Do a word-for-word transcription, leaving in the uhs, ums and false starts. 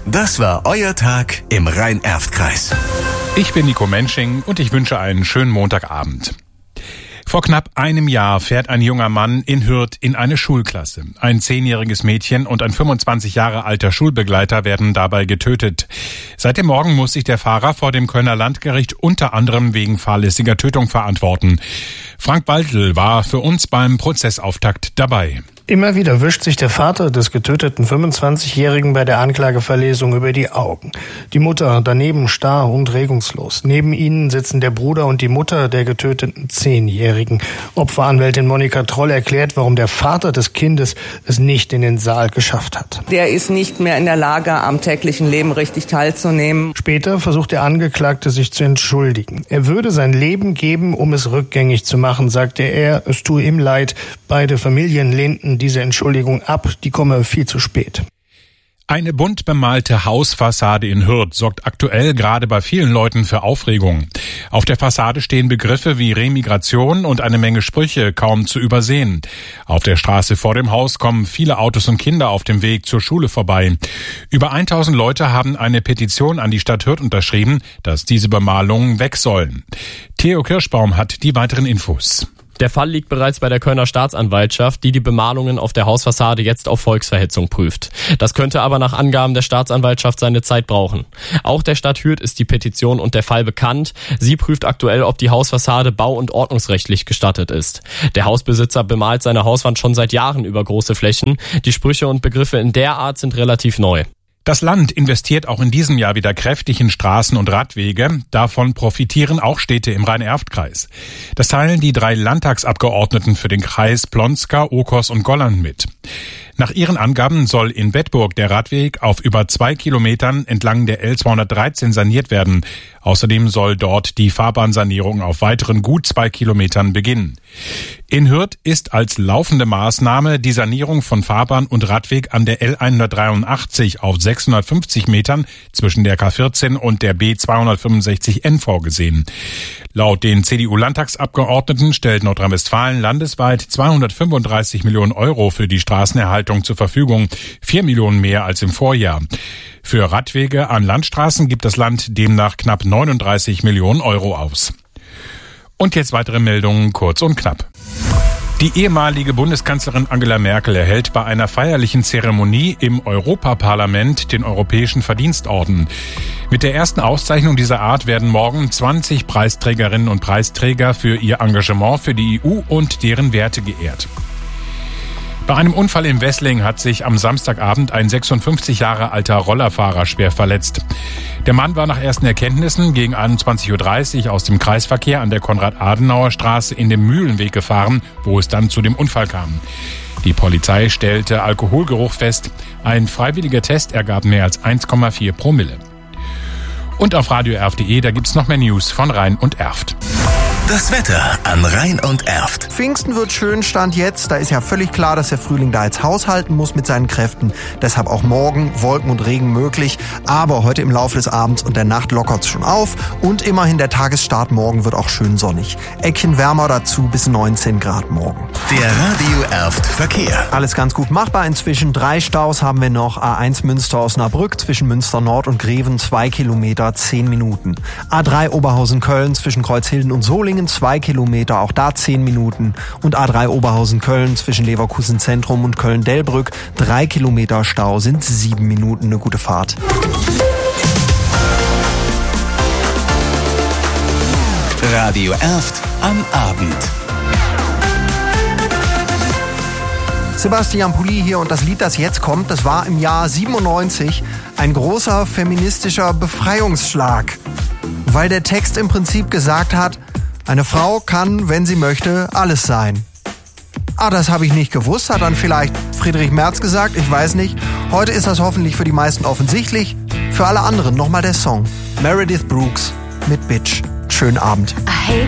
Das war euer Tag im Rhein-Erft-Kreis. Ich bin Nico Mensching und ich wünsche einen schönen Montagabend. Vor knapp einem Jahr fährt ein junger Mann in Hürth in eine Schulklasse. Ein zehnjähriges Mädchen und ein fünfundzwanzig Jahre alter Schulbegleiter werden dabei getötet. Seit dem Morgen muss sich der Fahrer vor dem Kölner Landgericht unter anderem wegen fahrlässiger Tötung verantworten. Frank Baltl war für uns beim Prozessauftakt dabei. Immer wieder wischt sich der Vater des getöteten fünfundzwanzigjährigen bei der Anklageverlesung über die Augen. Die Mutter daneben starr und regungslos. Neben ihnen sitzen der Bruder und die Mutter der getöteten Zehnjährigen. Opferanwältin Monika Troll erklärt, warum der Vater des Kindes es nicht in den Saal geschafft hat. Der ist nicht mehr in der Lage, am täglichen Leben richtig teilzunehmen. Später versucht der Angeklagte, sich zu entschuldigen. Er würde sein Leben geben, um es rückgängig zu machen, sagte er. Es tue ihm leid. Beide Familien lehnten diese Entschuldigung ab, die komme viel zu spät. Eine bunt bemalte Hausfassade in Hürth sorgt aktuell gerade bei vielen Leuten für Aufregung. Auf der Fassade stehen Begriffe wie Remigration und eine Menge Sprüche kaum zu übersehen. Auf der Straße vor dem Haus kommen viele Autos und Kinder auf dem Weg zur Schule vorbei. Über tausend Leute haben eine Petition an die Stadt Hürth unterschrieben, dass diese Bemalungen weg sollen. Theo Kirschbaum hat die weiteren Infos. Der Fall liegt bereits bei der Kölner Staatsanwaltschaft, die die Bemalungen auf der Hausfassade jetzt auf Volksverhetzung prüft. Das könnte aber nach Angaben der Staatsanwaltschaft seine Zeit brauchen. Auch der Stadt Hürth ist die Petition und der Fall bekannt. Sie prüft aktuell, ob die Hausfassade bau- und ordnungsrechtlich gestattet ist. Der Hausbesitzer bemalt seine Hauswand schon seit Jahren über große Flächen. Die Sprüche und Begriffe in der Art sind relativ neu. Das Land investiert auch in diesem Jahr wieder kräftig in Straßen und Radwege. Davon profitieren auch Städte im Rhein-Erft-Kreis. Das teilen die drei Landtagsabgeordneten für den Kreis Plonska, Okos und Golland mit. Nach ihren Angaben soll in Bedburg der Radweg auf über zwei Kilometern entlang der L zweihundertdreizehn saniert werden. Außerdem soll dort die Fahrbahnsanierung auf weiteren gut zwei Kilometern beginnen. In Hürth ist als laufende Maßnahme die Sanierung von Fahrbahn und Radweg an der L hundertdreiundachtzig auf sechshundertfünfzig Metern zwischen der K vierzehn und der B zweihundertfünfundsechzig N vorgesehen. Laut den C D U-Landtagsabgeordneten stellt Nordrhein-Westfalen landesweit zweihundertfünfunddreißig Millionen Euro für die Straßenerhaltung zur Verfügung, vier Millionen mehr als im Vorjahr. Für Radwege an Landstraßen gibt das Land demnach knapp neununddreißig Millionen Euro aus. Und jetzt weitere Meldungen, kurz und knapp. Die ehemalige Bundeskanzlerin Angela Merkel erhält bei einer feierlichen Zeremonie im Europaparlament den Europäischen Verdienstorden. Mit der ersten Auszeichnung dieser Art werden morgen zwanzig Preisträgerinnen und Preisträger für ihr Engagement für die E U und deren Werte geehrt. Bei einem Unfall in Wessling hat sich am Samstagabend ein sechsundfünfzig Jahre alter Rollerfahrer schwer verletzt. Der Mann war nach ersten Erkenntnissen gegen einundzwanzig Uhr dreißig aus dem Kreisverkehr an der Konrad-Adenauer-Straße in den Mühlenweg gefahren, wo es dann zu dem Unfall kam. Die Polizei stellte Alkoholgeruch fest. Ein freiwilliger Test ergab mehr als eins Komma vier Promille. Und auf radio erft punkt de, da gibt's noch mehr News von Rhein und Erft. Das Wetter an Rhein und Erft. Pfingsten wird schön, Stand jetzt. Da ist ja völlig klar, dass der Frühling da jetzt haushalten muss mit seinen Kräften. Deshalb auch morgen Wolken und Regen möglich. Aber heute im Laufe des Abends und der Nacht lockert es schon auf. Und immerhin der Tagesstart morgen wird auch schön sonnig. Eckchen wärmer dazu bis neunzehn Grad morgen. Der Radio Erft Verkehr. Alles ganz gut machbar. Inzwischen drei Staus haben wir noch. A eins Münster Osnabrück zwischen Münster Nord und Greven zwei Kilometer, zehn Minuten. A drei Oberhausen-Köln zwischen Kreuzhilden und Solingen zwei Kilometer, auch da zehn Minuten. Und A drei Oberhausen-Köln zwischen Leverkusen Zentrum und Köln-Delbrück drei Kilometer Stau sind sieben Minuten. Eine gute Fahrt. Radio Erft am Abend. Sebastian Pulli hier und das Lied, das jetzt kommt, das war im Jahr siebenundneunzig ein großer feministischer Befreiungsschlag. Weil der Text im Prinzip gesagt hat, eine Frau kann, wenn sie möchte, alles sein. Ah, das habe ich nicht gewusst, hat dann vielleicht Friedrich Merz gesagt, ich weiß nicht. Heute ist das hoffentlich für die meisten offensichtlich. Für alle anderen nochmal der Song. Meredith Brooks mit Bitch. Schönen Abend.